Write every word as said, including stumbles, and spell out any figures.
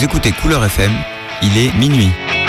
Vous écoutez Couleur F M, il est minuit.